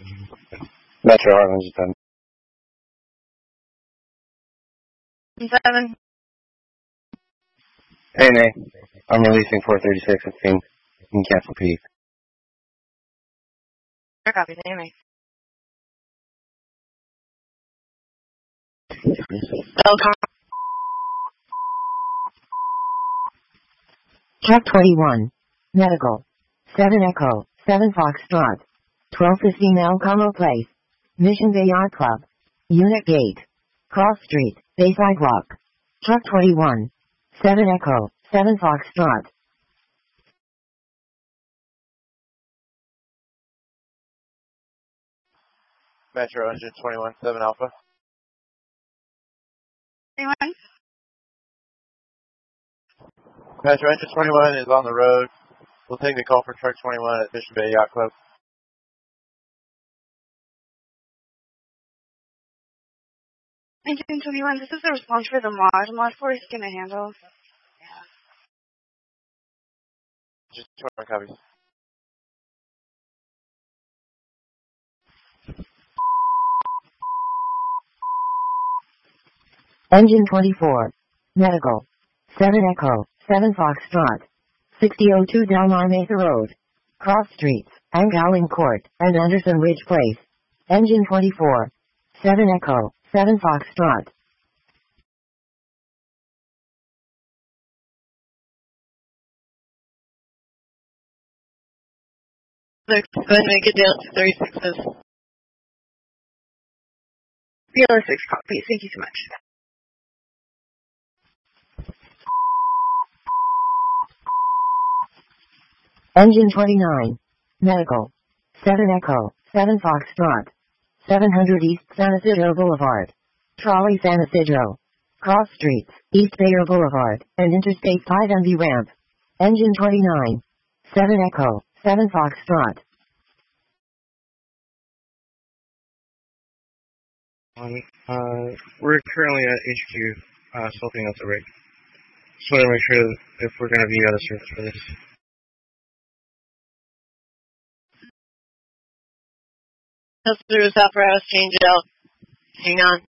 Metro Harlan's 10. 7. Hey, Nate. I'm releasing 436 at King. You can cancel P. Copy, Amy. Truck 21. Medical. 7 Echo. 7 Foxtrot. 1215 El Como Place. Mission Bay Yacht Club. Unit Gate. Cross Street. Bay Sidewalk. Truck 21. 7 Echo. 7 Foxtrot. Metro Engine 21, 7 Alpha. 21. Metro Engine 21 is on the road. We'll take the call for Truck 21 at Mission Bay Yacht Club. Engine 21, this is the response for the mod. Mod 4 is going to handle. Just 21 copies. Engine 24. Medical. 7 Echo. 7 Foxtrot. 6002 Delmar Mesa Road. Cross Streets, Angowing Court, and Anderson Ridge Place. Engine 24. 7 Echo. 7 Foxtrot. Go ahead and make it down to 36s. PLS6 copy. Thank you so much. Engine 29. Medical. 7 Echo. 7 Foxtrot. 700 East San Isidro Boulevard. Trolley San Isidro. Cross Streets, East Bayer Boulevard, and Interstate 5 MV Ramp. Engine 29. 7 Echo. 7 Foxtrot. We're currently at HQ, sorting out the rig. Just want to make sure that if we're going to be out of service for this. Through South Rouse, change it out. Hang on.